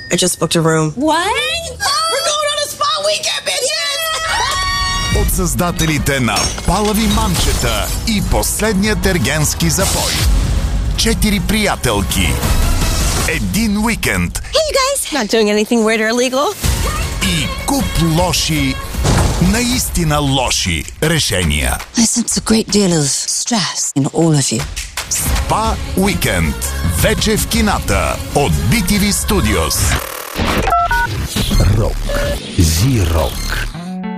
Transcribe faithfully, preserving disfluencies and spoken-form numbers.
I just booked a room. What? We're going on a spa weekend, bitches! От създателите на Палави мамчета и Последният ергенски запой. Четири приятелки. Един уикенд. Hey, you guys! Not doing anything weird or illegal? И куп лоши, наистина лоши решения. I sense a great deal of stress in all of you. Спа уикенд. Вече в кината от би ти ви Studios. Рок. Зи-рок.